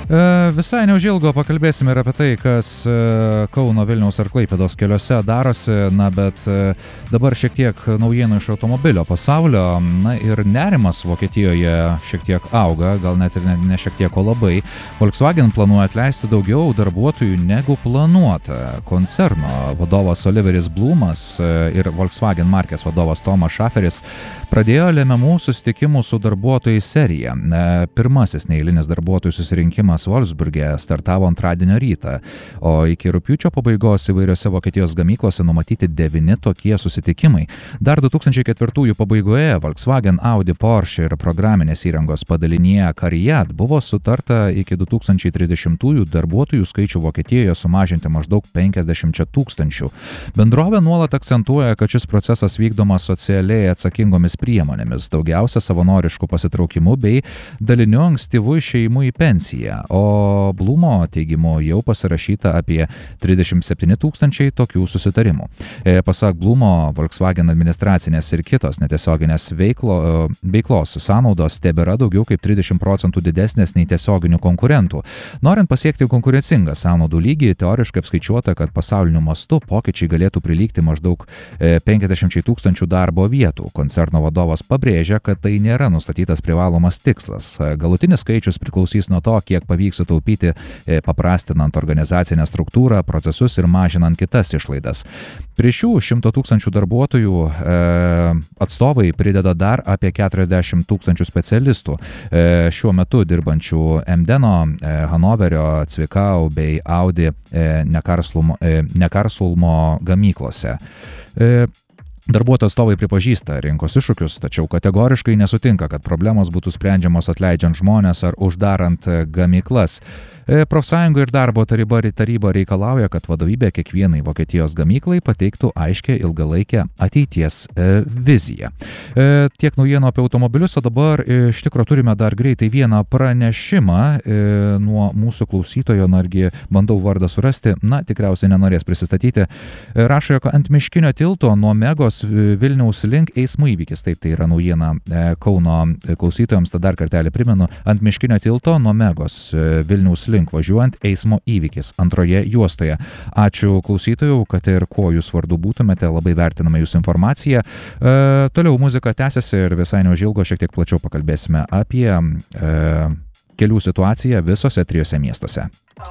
Visai neužilgo pakalbėsime ir apie tai, kas Kauno, Vilniaus ar Klaipėdos keliuose darosi, bet dabar šiek tiek naujienų iš automobilio pasaulio, ir nerimas Vokietijoje šiek tiek auga, gal net ir ne šiek tiek, o labai. Volkswagen planuoja atleisti daugiau darbuotojų negu planuota. Koncerno vadovas Oliveris Blumas ir Volkswagen markės vadovas Tomas Šaferis pradėjo lemiamų susitikimų su darbuotojais seriją. Pirmasis neeilinis darbuotojų susirinkimas Wolfsburge startavo antradienio rytą, o iki rugpjūčio pabaigos įvairiose Vokietijos gamyklose numatyti 9 tokie susitikimai. Dar 2004 pabaigoje Volkswagen, Audi, Porsche ir programinės įrangos padalinyje Cariad buvo sutarta iki 2030 darbuotojų skaičių Vokietijoje sumažinti maždaug 50 000. Bendrovė nuolat akcentuoja, kad šis procesas vykdomas socialiai atsakingomis priemonėmis, daugiausia savanoriškų pasitraukimų bei daliniu ankstyvų išėjimų į pensiją, o Blumo teigimu jau pasirašyta apie 37 000 tokių susitarimų. Pasak Blumo, Volkswagen administracinės ir kitos netiesioginės veiklos sąnaudos tebėra daugiau kaip 30% didesnės nei tiesioginių konkurentų. Norint pasiekti konkurencingą sąnaudų lygį, teoriškai apskaičiuota, kad pasauliniu mastu pokyčiai galėtų prilygti maždaug 50 000 darbo vietų. Koncerno vadovas pabrėžia, kad tai nėra nustatytas privalomas tikslas. Galutinis skaičius priklausys nuo to, kiek pavyks sutaupyti paprastinant organizacinę struktūrą, procesus ir mažinant kitas išlaidas. Prie šių 100 000 darbuotojų atstovai prideda dar apie 40 000 specialistų, šiuo metu dirbančių Emdeno, Hanoverio, Cvikau bei Audi Nekarsulmo gamyklose. Darbuotojų atstovai pripažįsta rinkos iššūkius, tačiau kategoriškai nesutinka, kad problemos būtų sprendžiamos atleidžiant žmones ar uždarant gamyklas. Profsąjunga ir darbo taryba reikalauja, kad vadovybė kiekvienai Vokietijos gamyklai pateiktų aiškę ilgalaikę ateities viziją. Tiek naujienų apie automobilius, o dabar iš tikro turime dar greitai vieną pranešimą nuo mūsų klausytojo, nargi bandau vardą surasti, tikriausiai nenorės prisistatyti. Rašo, jog ant Miškinio tilto nuo Megos Vilniaus link eismo įvykis. Taip, tai yra naujiena Kauno klausytojams, tad dar kartelį primenu, ant Miškinio tilto nuo Megos Vilniaus link važiuojant eismo įvykis antroje juostoje. Ačiū klausytojų, kad ir kuo jūs vardu būtumėte, labai vertiname jūsų informaciją. Toliau muzika tęsiasi ir visai neužilgo šiek tiek plačiau pakalbėsime apie kelių situaciją visose 3 miestuose.